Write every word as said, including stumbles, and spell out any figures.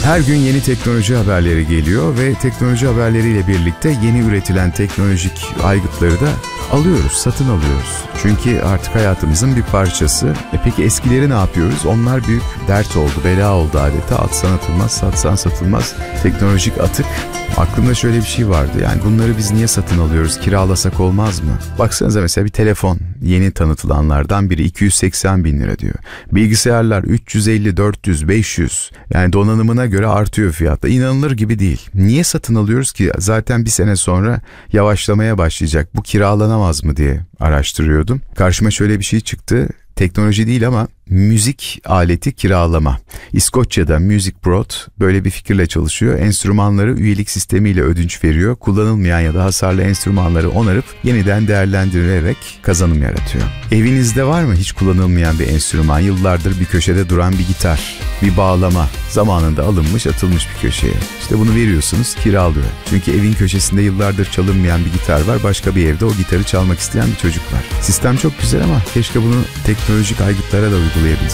Her gün yeni teknoloji haberleri geliyor ve teknoloji haberleriyle birlikte yeni üretilen teknolojik aygıtları da alıyoruz, satın alıyoruz. Çünkü artık hayatımızın bir parçası. E peki eskileri ne yapıyoruz? Onlar büyük dert oldu, bela oldu adeta. Atsan atılmaz, satsan satılmaz. Teknolojik atık. Aklımda şöyle bir şey vardı. Yani bunları biz niye satın alıyoruz? Kiralasak olmaz mı? Baksanıza mesela bir telefon, yeni tanıtılanlardan biri iki yüz seksen bin lira diyor. Bilgisayarlar üç yüz elli, dört yüz, beş yüz. Yani donanımına göre artıyor fiyatta. İnanılır gibi değil. Niye satın alıyoruz ki? Zaten bir sene sonra yavaşlamaya başlayacak. Bu kiralanamaz mı diye araştırıyordum. Karşıma şöyle bir şey çıktı. Teknoloji değil ama müzik aleti kiralama. İskoçya'da Music Prod böyle bir fikirle çalışıyor. Enstrümanları üyelik sistemiyle ödünç veriyor. Kullanılmayan ya da hasarlı enstrümanları onarıp yeniden değerlendirilerek kazanım yaratıyor. Evinizde var mı hiç kullanılmayan bir enstrüman? Yıllardır bir köşede duran bir gitar, bir bağlama zamanında alınmış atılmış bir köşeye. İşte bunu veriyorsunuz, kiralıyor. Çünkü evin köşesinde yıllardır çalınmayan bir gitar var. Başka bir evde o gitarı çalmak isteyen bir çocuk var. Sistem çok güzel ama keşke bunu teknolojik aygıtlara da uygulayabilsek.